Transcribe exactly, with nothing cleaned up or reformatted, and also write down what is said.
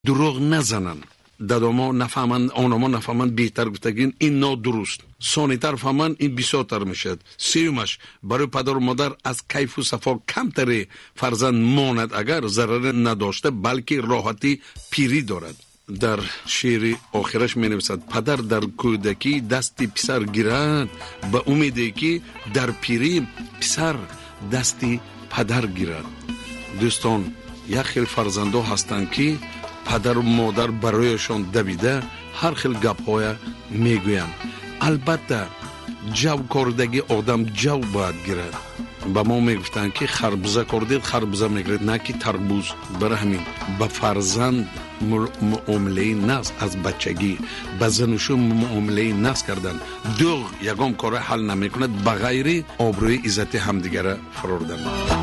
دروغ نزنن. داداما نفهمند، آنما نفهمند، بهتر گفتگین این نادرست. ثانی‌تر فهمند این بسیارتر میشد. سیومش برای پدر و مادر از کیف و صفا کمتری فرزند ماند اگر ضرر نداشته بلکه راحتی پیری دارد. در شعر آخرش می نویسد پدر در کودکی دستی پسر گیرد به امیدی که در پیری پسر دستی پدر گیرد. دوستان، یک خیل فرزندان هستند که پدر و مادر برایشان دویده هر خیل گپ‌های میگویند. البته جو کردگی آدم جو باید گیرد. با ما میگفتن که خربزه کردید خربزه میگیرید، نه که تربوز. برای همین به فرزند معامله ناز از بچگی به زنشون معامله ناز کردن دوغ یگام کار حل نمیکند، به غیر آبروی عزت همدیگر فروردن.